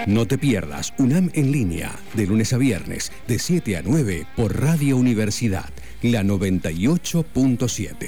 No te pierdas UNAM en línea, de lunes a viernes, de 7 a 9 por Radio Universidad, la 98.7.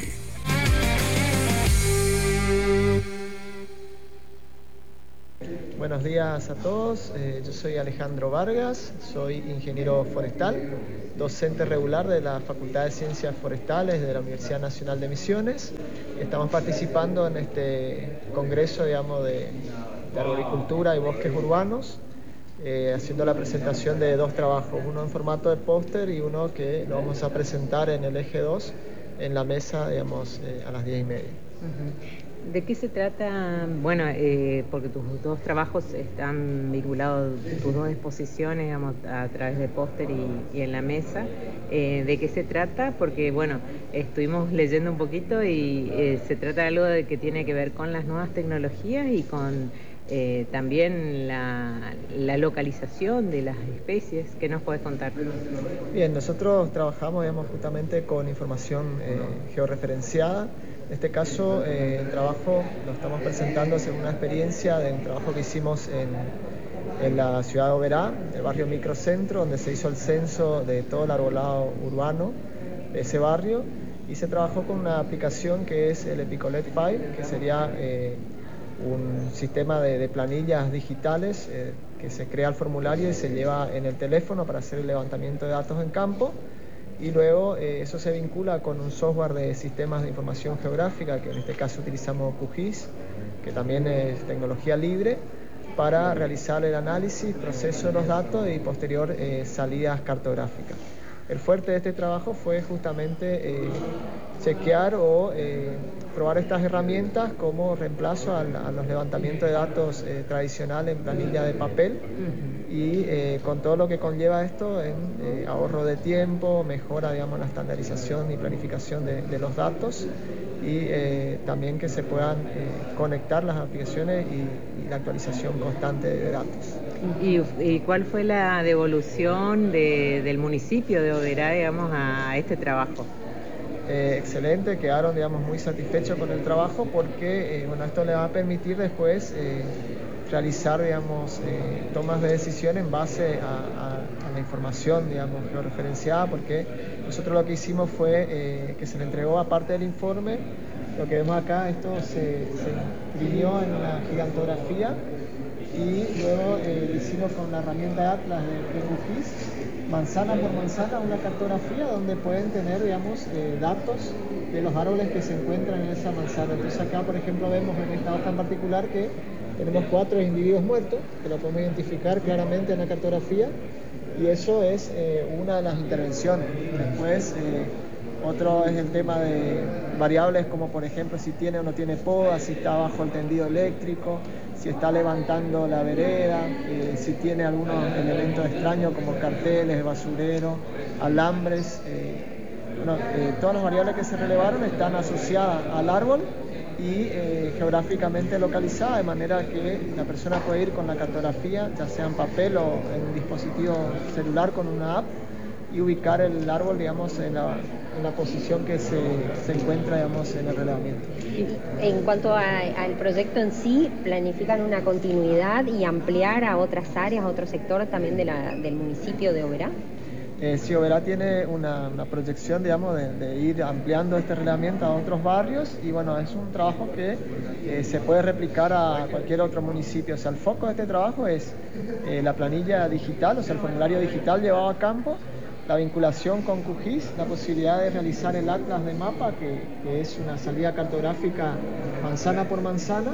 Buenos días a todos, yo soy Alejandro Vargas, soy ingeniero forestal, docente regular de la Facultad de Ciencias Forestales de la Universidad Nacional de Misiones. Estamos participando en este congreso, digamos, de arboricultura y bosques urbanos, haciendo la presentación de dos trabajos, uno en formato de póster y uno que lo vamos a presentar en el eje 2, en la mesa, digamos, a las 10:30. ¿De qué se trata? Bueno, porque tus dos trabajos están vinculados, tus dos exposiciones, digamos, a través de póster y en la mesa. ¿De qué se trata? Porque, bueno, estuvimos leyendo un poquito y se trata de algo que tiene que ver con las nuevas tecnologías y con también la localización de las especies. ¿Qué nos puedes contar? Bien, nosotros trabajamos, digamos, justamente con información georreferenciada. En este caso, el trabajo lo estamos presentando según una experiencia de un trabajo que hicimos en la ciudad de Oberá, el barrio Microcentro, donde se hizo el censo de todo el arbolado urbano de ese barrio, y se trabajó con una aplicación que es el Epicolet File, que sería un sistema de planillas digitales que se crea el formulario y se lleva en el teléfono para hacer el levantamiento de datos en campo. Y luego eso se vincula con un software de sistemas de información geográfica, que en este caso utilizamos QGIS, que también es tecnología libre, para realizar el análisis, proceso de los datos y posterior salidas cartográficas. El fuerte de este trabajo fue justamente chequear o probar estas herramientas como reemplazo a los levantamientos de datos tradicionales en planilla de papel, y con todo lo que conlleva esto en ahorro de tiempo, mejora, digamos, la estandarización y planificación de los datos, y también que se puedan conectar las aplicaciones y la actualización constante de datos. ¿Y cuál fue la devolución del municipio de Oberá, digamos, a este trabajo? Excelente, quedaron, digamos, muy satisfechos con el trabajo porque bueno, esto les va a permitir después realizar, digamos, tomas de decisión en base a la información, digamos, georreferenciada, porque nosotros lo que hicimos fue que se le entregó, aparte del informe, lo que vemos acá, esto se imprimió en una gigantografía y luego lo hicimos con la herramienta de Atlas de QGIS, manzana por manzana, una cartografía donde pueden tener, digamos, datos de los árboles que se encuentran en esa manzana. Entonces acá, por ejemplo, vemos en esta hoja en particular que tenemos 4 individuos muertos, que lo podemos identificar claramente en la cartografía, y eso es una de las intervenciones. Después, otro es el tema de variables como, por ejemplo, si tiene o no tiene poda, si está bajo el tendido eléctrico, si está levantando la vereda, si tiene algunos elementos extraños como carteles, basurero, alambres. Todas las variables que se relevaron están asociadas al árbol y geográficamente localizada, de manera que la persona puede ir con la cartografía, ya sea en papel o en un dispositivo celular con una app, y ubicar el árbol, digamos, en la posición que se encuentra, digamos, en el relevamiento. En cuanto al proyecto en sí, ¿planifican una continuidad y ampliar a otras áreas, a otro sector también del municipio de Oberá? Sí, Oberá tiene una proyección, digamos, de ir ampliando este relevamiento a otros barrios, y bueno, es un trabajo que se puede replicar a cualquier otro municipio. O sea, el foco de este trabajo es la planilla digital, o sea, el formulario digital llevado a campo, la vinculación con QGIS, la posibilidad de realizar el atlas de mapa, que es una salida cartográfica manzana por manzana,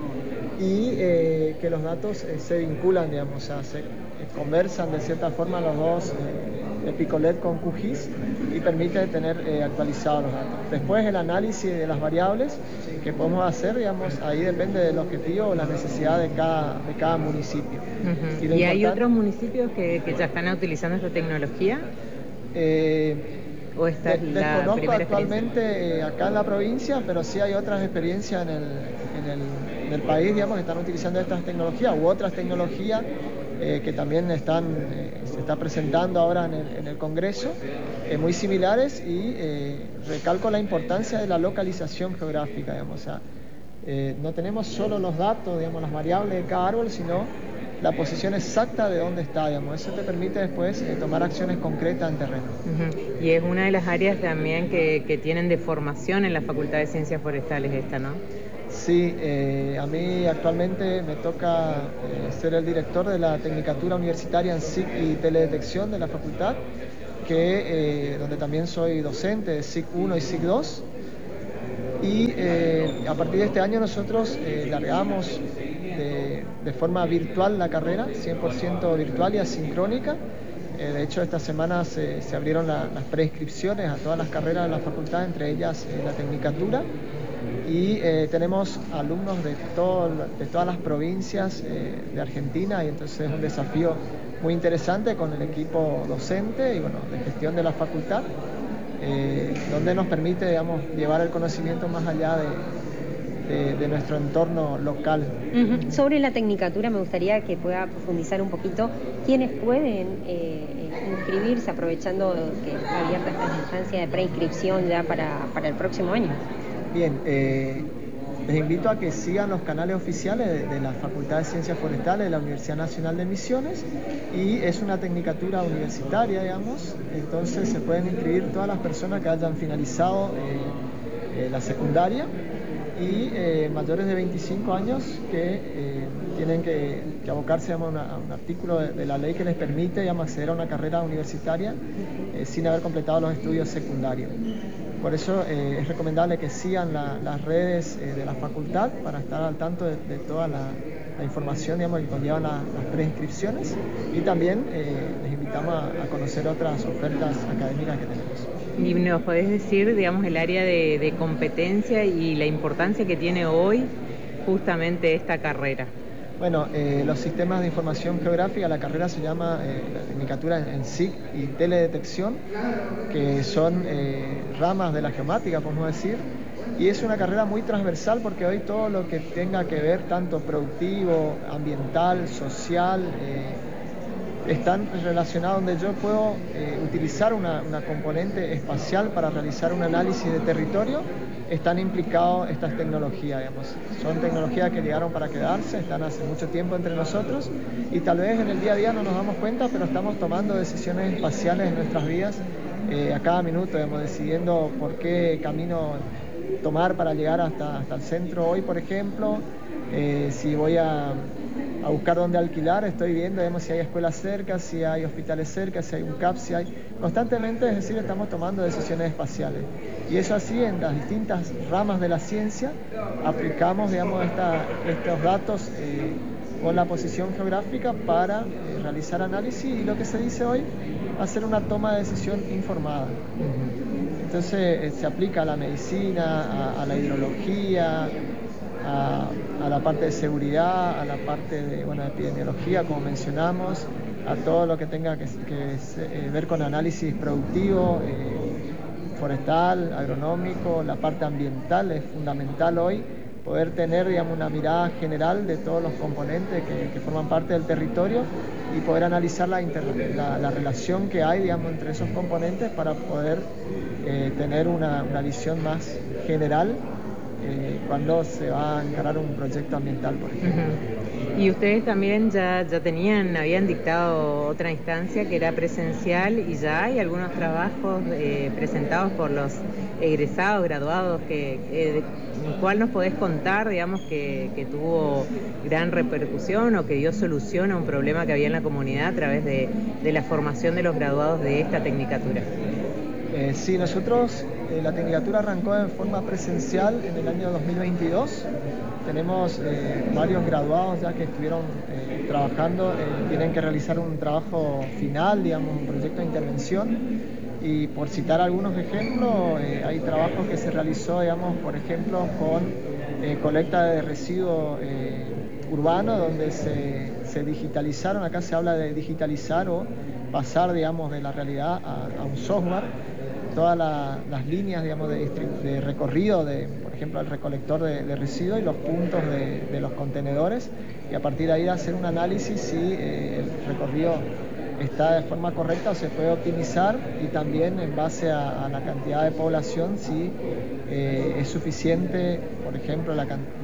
y que los datos se vinculan, digamos, o sea, se conversan de cierta forma los dos, Epicolet con QGIS, y permite tener actualizados los datos. Después el análisis de las variables que podemos hacer, digamos, ahí depende del objetivo o la necesidad de cada municipio. ¿Y hay otros municipios que ya están utilizando esta tecnología? ¿O esta es la desconozco primera actualmente acá en la provincia, pero sí hay otras experiencias en el país, digamos, que están utilizando estas tecnologías u otras tecnologías que también se está presentando ahora en el Congreso, muy similares, y recalco la importancia de la localización geográfica, digamos. O sea, no tenemos solo los datos, digamos, las variables de cada árbol, sino la posición exacta de dónde está, digamos. Eso te permite después tomar acciones concretas en terreno. Y es una de las áreas también que tienen de formación en la Facultad de Ciencias Forestales esta, ¿no? Sí, a mí actualmente me toca ser el director de la Tecnicatura Universitaria en SIC y Teledetección de la facultad, donde también soy docente de SIC 1 y SIC 2. Y a partir de este año nosotros largamos de forma virtual la carrera, 100% virtual y asincrónica. De hecho, esta semana se abrieron las preinscripciones a todas las carreras de la facultad, entre ellas la Tecnicatura. Y tenemos alumnos de todas las provincias de Argentina, y entonces es un desafío muy interesante con el equipo docente y bueno, de gestión de la facultad, donde nos permite, digamos, llevar el conocimiento más allá de nuestro entorno local. Sobre la Tecnicatura me gustaría que pueda profundizar un poquito quiénes pueden inscribirse, aprovechando que está abierta esta instancia de preinscripción ya para el próximo año. Bien, les invito a que sigan los canales oficiales de la Facultad de Ciencias Forestales de la Universidad Nacional de Misiones, y es una tecnicatura universitaria, digamos, entonces se pueden inscribir todas las personas que hayan finalizado la secundaria y mayores de 25 años que tienen que abocarse, digamos, a un artículo de la ley que les permite, digamos, acceder a una carrera universitaria sin haber completado los estudios secundarios. Por eso es recomendable que sigan las redes de la facultad para estar al tanto de toda la información, digamos, que conllevan las preinscripciones, y también les invitamos a conocer otras ofertas académicas que tenemos. ¿Y nos podés decir, digamos, el área de competencia y la importancia que tiene hoy justamente esta carrera? Bueno, los sistemas de información geográfica, la carrera se llama la Tecnicatura en SIC y Teledetección, que son ramas de la geomática, podemos decir, y es una carrera muy transversal porque hoy todo lo que tenga que ver, tanto productivo, ambiental, social, están relacionados, donde yo puedo utilizar una componente espacial para realizar un análisis de territorio. Están implicados estas tecnologías, digamos. Son tecnologías que llegaron para quedarse, están hace mucho tiempo entre nosotros, y tal vez en el día a día no nos damos cuenta, pero estamos tomando decisiones espaciales en nuestras vidas a cada minuto, digamos, decidiendo por qué camino tomar para llegar hasta el centro hoy, por ejemplo. Si voy a buscar dónde alquilar, estoy viendo, digamos, si hay escuelas cerca, si hay hospitales cerca, si hay un CAP, si hay... Constantemente, es decir, estamos tomando decisiones espaciales. Y eso así en las distintas ramas de la ciencia aplicamos, digamos, estos datos con la posición geográfica para realizar análisis, y lo que se dice hoy, hacer una toma de decisión informada. Entonces se aplica a la medicina, a la hidrología, a la parte de seguridad, a la parte de epidemiología, como mencionamos, a todo lo que tenga que ver con análisis productivo, forestal, agronómico. La parte ambiental es fundamental hoy, poder tener, digamos, una mirada general de todos los componentes que forman parte del territorio y poder analizar la relación que hay, digamos, entre esos componentes para poder tener una visión más general cuando se va a encarar un proyecto ambiental, por ejemplo. Y ustedes también ya habían dictado otra instancia que era presencial, y ya hay algunos trabajos presentados por los egresados, graduados, ¿cuál nos podés contar, digamos, que tuvo gran repercusión o que dio solución a un problema que había en la comunidad a través de la formación de los graduados de esta tecnicatura? Sí, nosotros, la tecnicatura arrancó de forma presencial en el año 2022. Tenemos varios graduados ya que estuvieron trabajando, tienen que realizar un trabajo final, digamos, un proyecto de intervención. Y por citar algunos ejemplos, hay trabajos que se realizó, digamos, por ejemplo, con colecta de residuos urbanos, donde se digitalizaron. Acá se habla de digitalizar o pasar, digamos, de la realidad a un software todas las líneas, digamos, de recorrido, por ejemplo, el recolector de residuos y los puntos de los contenedores, y a partir de ahí hacer un análisis si el recorrido está de forma correcta o se puede optimizar, y también en base a la cantidad de población si es suficiente, por ejemplo, el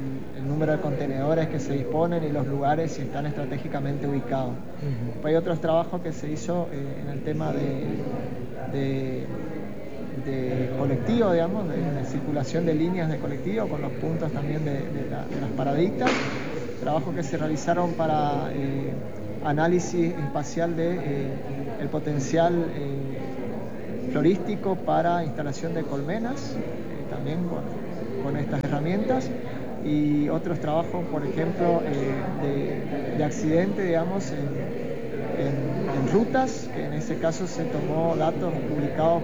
número de contenedores que se disponen y los lugares si están estratégicamente ubicados. Hay otros trabajos que se hizo en el tema de colectivo, digamos, de circulación de líneas de colectivo, con los puntos también de las paraditas. Trabajos que se realizaron para análisis espacial el potencial florístico para instalación de colmenas, también con estas herramientas, y otros trabajos, por ejemplo, de accidente, digamos, en rutas, que en ese caso se tomó datos publicados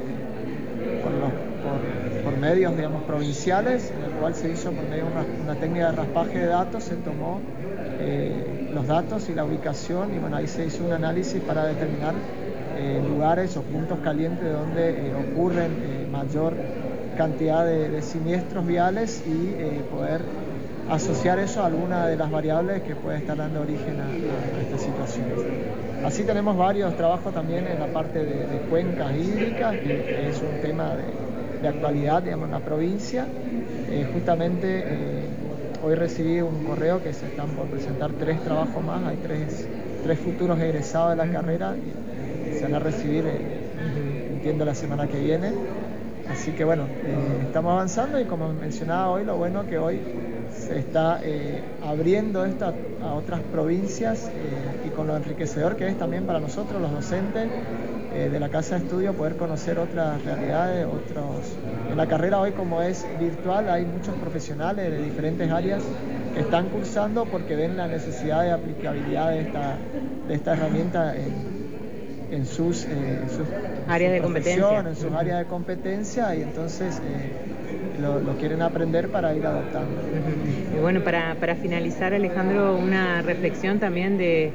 por medios, digamos, provinciales, en el cual se hizo por medio de una técnica de raspaje de datos, se tomó los datos y la ubicación, y bueno, ahí se hizo un análisis para determinar lugares o puntos calientes donde ocurren mayor cantidad de siniestros viales y poder asociar eso a alguna de las variables que puede estar dando origen a estas situaciones. Así tenemos varios trabajos también en la parte de cuencas hídricas, que es un tema de actualidad, digamos, en la provincia. Justamente hoy recibí un correo que se están por presentar 3 trabajos más, hay tres futuros egresados de la carrera y se van a recibir, entiendo, la semana que viene. Así que bueno, estamos avanzando, y como mencionaba hoy, lo bueno que hoy se está abriendo esto a otras provincias, y con lo enriquecedor que es también para nosotros los docentes de la Casa de Estudio poder conocer otras realidades, en la carrera hoy, como es virtual, hay muchos profesionales de diferentes áreas que están cursando porque ven la necesidad de aplicabilidad de esta herramienta en sus áreas de competencia, en sus áreas de competencia, y entonces lo quieren aprender para ir adoptando. Y bueno, para finalizar, Alejandro, una reflexión también de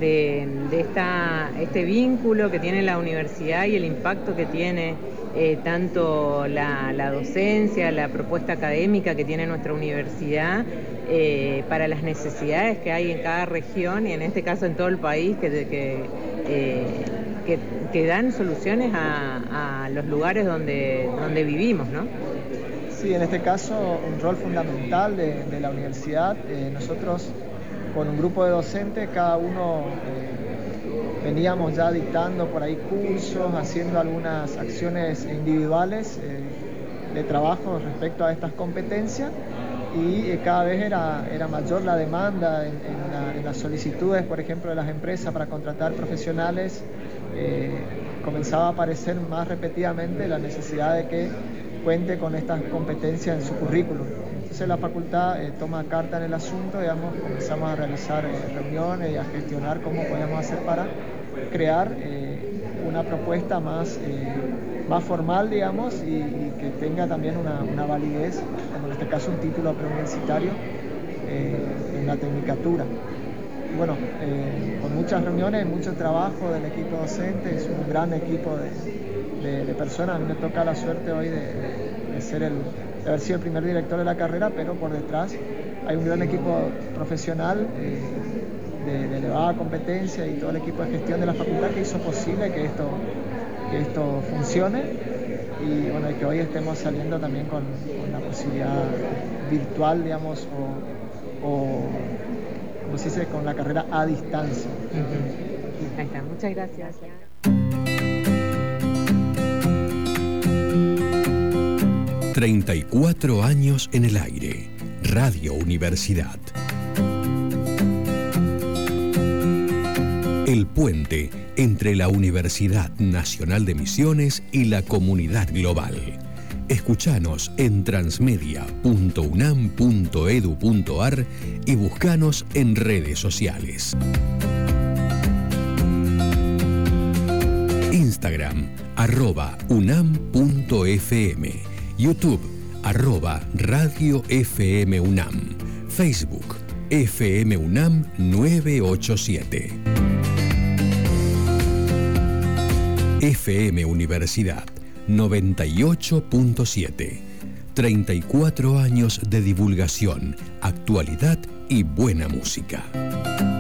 este vínculo que tiene la universidad y el impacto que tiene tanto la docencia, la propuesta académica que tiene nuestra universidad para las necesidades que hay en cada región, y en este caso en todo el país, que dan soluciones a los lugares donde vivimos, ¿no? Sí, en este caso un rol fundamental de la universidad. Nosotros, con un grupo de docentes, cada uno veníamos ya dictando por ahí cursos, haciendo algunas acciones individuales de trabajo respecto a estas competencias, y cada vez era mayor la demanda en las solicitudes, por ejemplo, de las empresas para contratar profesionales. Comenzaba a aparecer más repetidamente la necesidad de que cuente con estas competencias en su currículum. Entonces la facultad toma carta en el asunto, digamos, comenzamos a realizar reuniones y a gestionar cómo podemos hacer para crear una propuesta más formal, digamos, y que tenga también una validez, como en este caso un título preuniversitario en la tecnicatura. Y bueno, con muchas reuniones, mucho trabajo del equipo docente, es un gran equipo de personas. A mí me toca la suerte hoy de haber sido el primer director de la carrera, pero por detrás hay un gran equipo profesional de elevada competencia, y todo el equipo de gestión de la facultad que hizo posible que esto funcione, y bueno, y que hoy estemos saliendo también con la posibilidad virtual, digamos, o como se dice, con la carrera a distancia. Ahí está, muchas gracias. 34 años en el aire. Radio Universidad. El puente entre la Universidad Nacional de Misiones y la comunidad global. Escuchanos en transmedia.unam.edu.ar y buscanos en redes sociales. Instagram, @unam.fm. YouTube, @Radio FM UNAM. Facebook, FM UNAM 987. FM Universidad 98.7. 34 años de divulgación, actualidad y buena música.